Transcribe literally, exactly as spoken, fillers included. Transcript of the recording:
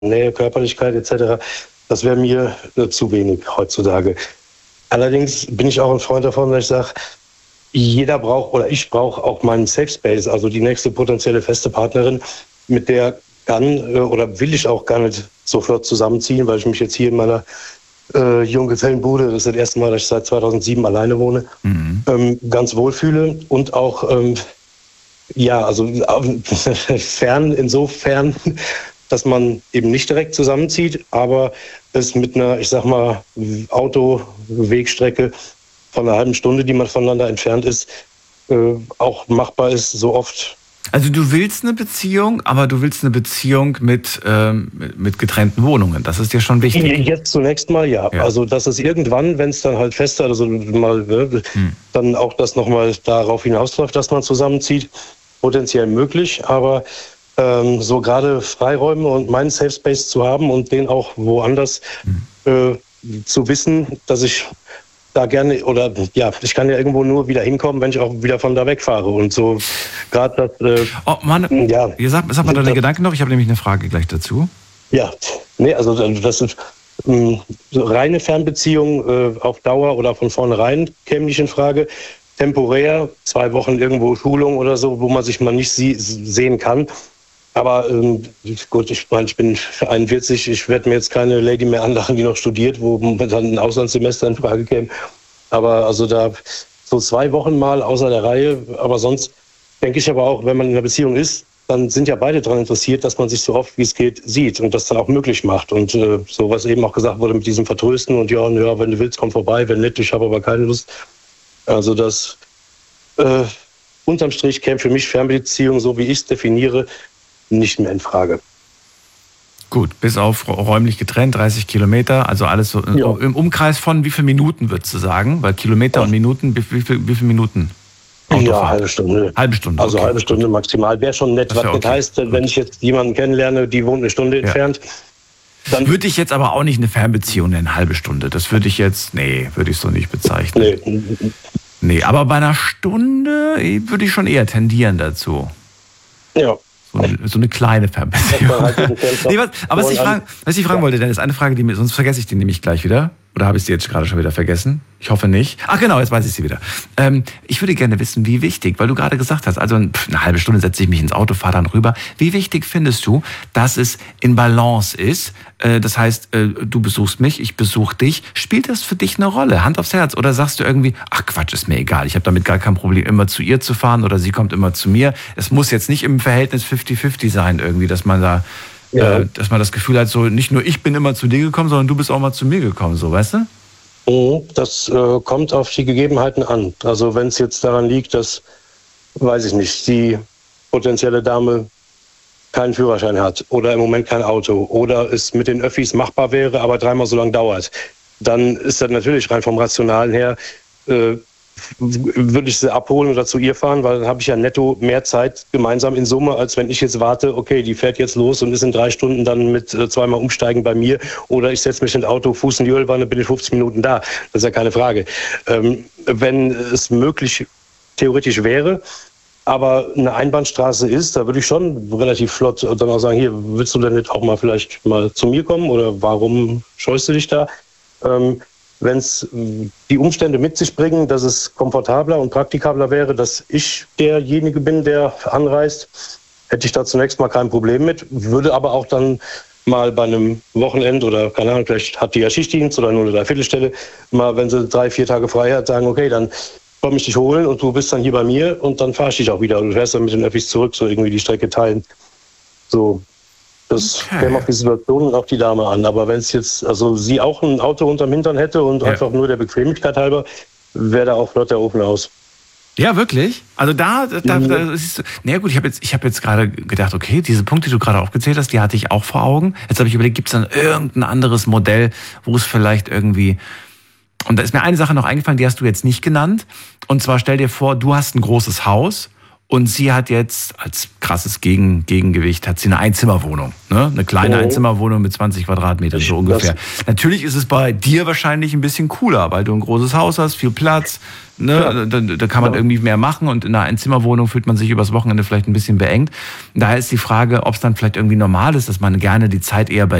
Nähe, Körperlichkeit et cetera. Das wäre mir äh, zu wenig heutzutage. Allerdings bin ich auch ein Freund davon, dass ich sage, jeder braucht oder ich brauche auch meinen Safe Space, also die nächste potenzielle feste Partnerin, mit der kann äh, oder will ich auch gar nicht sofort zusammenziehen, weil ich mich jetzt hier in meiner äh, Junggesellenbude, das ist das erste Mal, dass ich seit zweitausendsieben alleine wohne, mhm. ähm, ganz wohlfühle und auch, ähm, ja, also fern insofern, dass man eben nicht direkt zusammenzieht, aber es mit einer, ich sag mal, Autowegstrecke von einer halben Stunde, die man voneinander entfernt ist, äh, auch machbar ist, so oft. Also du willst eine Beziehung, aber du willst eine Beziehung mit, ähm, mit getrennten Wohnungen. Das ist dir schon wichtig. Jetzt zunächst mal ja. ja. Also dass es irgendwann, wenn es dann halt fester, also mal wird, hm. dann auch das nochmal darauf hinausläuft, dass man zusammenzieht, potenziell möglich. Aber ähm, so gerade Freiräume und meinen Safe Space zu haben und den auch woanders hm. äh, zu wissen, dass ich da gerne, oder ja, ich kann ja irgendwo nur wieder hinkommen, wenn ich auch wieder von da wegfahre. Und so gerade das... Äh, oh Mann, ja, sag, sag mal deine Gedanken noch, ich habe nämlich eine Frage gleich dazu. Ja, nee, also das ist ähm, so reine Fernbeziehung äh, auf Dauer oder von vornherein käme nicht in Frage. Temporär, zwei Wochen irgendwo Schulung oder so, wo man sich mal nicht sie- sehen kann. Aber ähm, gut, ich meine, ich bin einundvierzig, ich werde mir jetzt keine Lady mehr anlachen, die noch studiert, wo dann ein Auslandssemester in Frage käme. Aber also da so zwei Wochen mal außer der Reihe. Aber sonst denke ich aber auch, wenn man in einer Beziehung ist, dann sind ja beide daran interessiert, dass man sich so oft wie es geht sieht und das dann auch möglich macht. Und äh, so was eben auch gesagt wurde mit diesem Vertrösten und ja, ja, wenn du willst, komm vorbei, wenn nicht, ich habe aber keine Lust. Also das äh, unterm Strich käme für mich Fernbeziehung, so wie ich es definiere, nicht mehr in Frage. Gut, bis auf räumlich getrennt, dreißig Kilometer, also alles so ja. im Umkreis von wie viele Minuten würdest du sagen? Weil Kilometer ja. und Minuten, wie, wie, wie viele Minuten? Autofahrt? Ja, halbe Stunde. Halbe Stunde, Also okay. halbe Stunde maximal. Wäre schon nett, was das okay. heißt, Gut. wenn ich jetzt jemanden kennenlerne, die wohnt eine Stunde ja. entfernt. Dann würde ich jetzt aber auch nicht eine Fernbeziehung nennen, halbe Stunde. Das würde ich jetzt, nee, würde ich so nicht bezeichnen. Nee. Nee, aber bei einer Stunde würde ich schon eher tendieren dazu. Ja. So eine, so eine kleine Fernbeziehung. nee, was, aber was ich, fragen, was ich fragen ja. wollte, Dennis, eine Frage, die mir, sonst vergesse ich die nämlich gleich wieder. Oder habe ich sie jetzt gerade schon wieder vergessen? Ich hoffe nicht. Ach genau, jetzt weiß ich sie wieder. Ähm, ich würde gerne wissen, wie wichtig, weil du gerade gesagt hast, also pff, eine halbe Stunde setze ich mich ins Auto, fahre dann rüber. Wie wichtig findest du, dass es in Balance ist? Äh, das heißt, äh, du besuchst mich, ich besuche dich. Spielt das für dich eine Rolle? Hand aufs Herz? Oder sagst du irgendwie, ach Quatsch, ist mir egal. Ich habe damit gar kein Problem, immer zu ihr zu fahren oder sie kommt immer zu mir. Es muss jetzt nicht im Verhältnis fünfzig fünfzig sein irgendwie, dass man da... Ja. Äh, dass man das Gefühl hat, so nicht nur ich bin immer zu dir gekommen, sondern du bist auch mal zu mir gekommen, so, weißt du? Das äh, kommt auf die Gegebenheiten an. Also wenn es jetzt daran liegt, dass, weiß ich nicht, die potenzielle Dame keinen Führerschein hat oder im Moment kein Auto oder es mit den Öffis machbar wäre, aber dreimal so lang dauert, dann ist das natürlich rein vom Rationalen her, äh, würde ich sie abholen oder zu ihr fahren, weil dann habe ich ja netto mehr Zeit gemeinsam in Summe, als wenn ich jetzt warte, okay, die fährt jetzt los und ist in drei Stunden dann mit äh, zweimal umsteigen bei mir oder ich setze mich in das Auto, Fuß in die Ölwanne, bin in fünfzehn Minuten da. Das ist ja keine Frage. Ähm, wenn es möglich theoretisch wäre, aber eine Einbahnstraße ist, da würde ich schon relativ flott dann auch sagen, hier, willst du denn nicht auch mal vielleicht mal zu mir kommen oder warum scheust du dich da? Ähm, Wenn es die Umstände mit sich bringen, dass es komfortabler und praktikabler wäre, dass ich derjenige bin, der anreist, hätte ich da zunächst mal kein Problem mit, würde aber auch dann mal bei einem Wochenend oder, keine Ahnung, vielleicht hat die ja Schichtdienst oder nur eine Dreiviertelstelle, mal, wenn sie drei, vier Tage frei hat, sagen, okay, dann komme ich dich holen und du bist dann hier bei mir und dann fahre ich dich auch wieder und du fährst dann mit den Öffis zurück, so irgendwie die Strecke teilen. So. Das okay. käme auf die Situation und auf die Dame an. Aber wenn es jetzt, also sie auch ein Auto unterm Hintern hätte und ja. einfach nur der Bequemlichkeit halber, wäre da auch flott der Ofen aus. Ja, wirklich? Also da, da, mhm. da siehst du, na gut, ich habe jetzt, ich habe jetzt gerade gedacht, okay, diese Punkte, die du gerade aufgezählt hast, die hatte ich auch vor Augen. Jetzt habe ich überlegt, gibt es dann irgendein anderes Modell, wo es vielleicht irgendwie, und da ist mir eine Sache noch eingefallen, die hast du jetzt nicht genannt. Und zwar stell dir vor, du hast ein großes Haus Und sie hat jetzt als krasses Gegen, Gegengewicht hat sie eine Einzimmerwohnung, ne? Eine kleine oh. Einzimmerwohnung mit zwanzig Quadratmetern so ungefähr. Das Natürlich ist es bei dir wahrscheinlich ein bisschen cooler, weil du ein großes Haus hast, viel Platz, ne? Ja. Da, da kann man ja. irgendwie mehr machen und in einer Einzimmerwohnung fühlt man sich übers Wochenende vielleicht ein bisschen beengt. Daher ist die Frage, ob es dann vielleicht irgendwie normal ist, dass man gerne die Zeit eher bei